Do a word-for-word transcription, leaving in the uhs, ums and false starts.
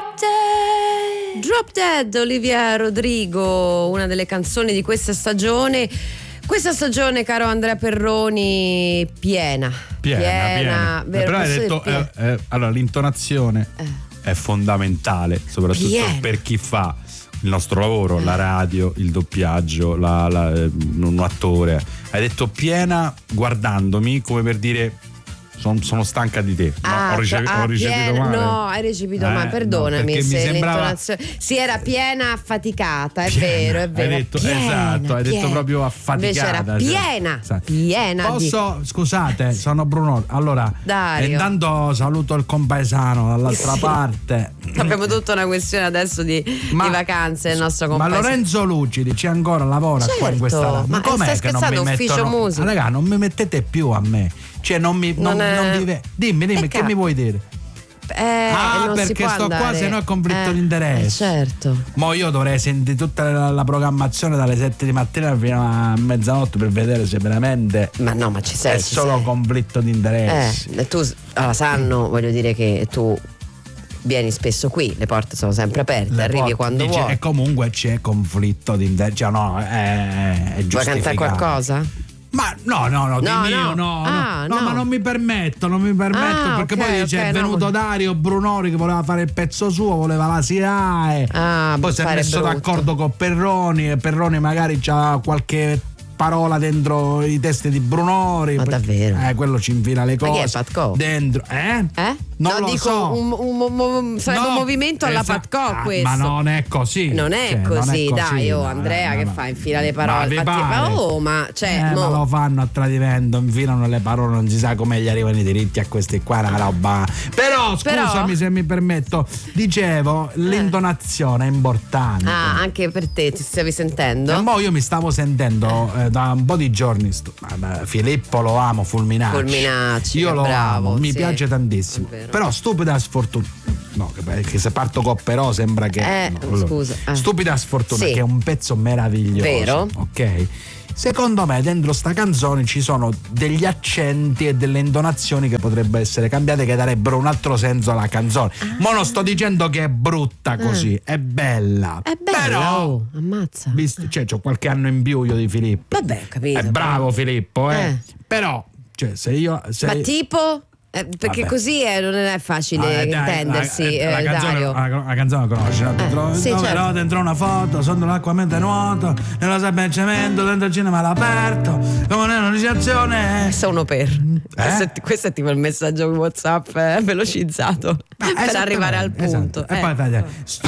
Dead. Drop Dead, Olivia Rodrigo, una delle canzoni di questa stagione. Questa stagione, caro Andrea Perroni, piena. Piena, piena. piena. Vero, però hai detto, eh, eh, allora l'intonazione eh. è fondamentale, soprattutto piena. Per chi fa il nostro lavoro, eh. la radio, il doppiaggio, la, la, un attore. Hai detto piena guardandomi come per dire sono, sono stanca di te. No, ah, ho, ricevuto, ah, ho ricevuto piena, male. No, hai recepito eh, male, perdonami. No, se mi sembrava... si era piena affaticata, è piena, vero, è vero. Hai detto, piena, esatto, hai piena. detto proprio affaticata. Invece era piena, cioè. piena. Posso, di... scusate, sono Bruno. Allora, Dario. intanto saluto il compaesano dall'altra sì. parte. Abbiamo tutta una questione adesso di, ma, di vacanze nel nostro compaesano. Ma Lorenzo Lucidi c'è ancora, lavora certo, qua in questa radio. Ma com'è che non mi mettono? Musica. Raga, non mi mettete più a me. Cioè non mi non, non, è... non vive. Dimmi, dimmi, che mi vuoi dire? Eh, ah, non perché sto andare. qua, se no è conflitto eh, di interesse. Eh, certo. Mo io dovrei sentire tutta la, la programmazione dalle sette di mattina fino a mezzanotte per vedere se veramente. Ma no, ma ci sei. È ci solo sei. conflitto di interesse. Eh, tu allora, sanno, voglio dire che tu vieni spesso qui, le porte sono sempre aperte, le arrivi porte, quando dice, vuoi. E comunque c'è conflitto di interesse. Cioè, no, è, è vuoi cantare qualcosa? Ma no, no, no, no, di no. mio, no, Ah, no, no, ma non mi permetto, non mi permetto ah, perché okay, poi dice okay, è venuto no. Dario Brunori che voleva fare il pezzo suo, voleva la SIAE, ah, poi si è messo brutto. d'accordo con Perroni e Perroni magari c'ha qualche parola dentro i testi di Brunori. Ma davvero? Eh, quello ci infila le cose. Ma chi è Patco? Dentro, eh? Eh? Non no, lo dico so. un, un, un, un, sarebbe no, un movimento alla esa- Patco ah, questo. Ma non è così. Non è, cioè, così, non è così, dai, oh no, Andrea no, che no. fa, infila le parole. Ma Infatti, pare? oh, ma cioè, eh, mo... ma lo fanno a tradimento, infilano le parole, non si sa come gli arrivano i diritti a questi qua, una roba. Però scusami Però... se mi permetto, dicevo, eh. l'intonazione è importante. Ah, anche per te, ti stavi sentendo? E mo io mi stavo sentendo eh, da un po' di giorni. Sto, vabbè, Filippo lo amo, Fulminacci. Fulminacci, io lo bravo, amo, mi sì, piace tantissimo. Però stupida sfortuna. No, perché se parto con però sembra che. Eh, no, allora, scusa. Eh. Stupida sfortuna, sì. che è un pezzo meraviglioso. Vero? Ok. Secondo me dentro sta canzone ci sono degli accenti e delle intonazioni che potrebbero essere cambiate, che darebbero un altro senso alla canzone. Ah. Ma non sto dicendo che è brutta così, ah. è bella. È bella, però, oh, ammazza. Visto, cioè, c'ho qualche anno in più io di Filippo. Vabbè, ho capito. È bravo però. Filippo, eh. eh. Però, cioè, se io. Se Ma io... tipo? Eh, perché Vabbè. così eh, non è facile ah, dai, intendersi, la, la, eh, la canzone, Dario. La, la canzone la conosci, no? Dentro, eh, sì, dove certo. no, dentro una foto, sotto l'acqua mentre nuoto, nello sabbia in cemento, dentro il cinema all'aperto, come un'iniziazione. Questo è uno per. Eh? Questo, è, questo è tipo il messaggio WhatsApp eh, velocizzato ah, per arrivare al punto. Esatto. Eh. E poi fate,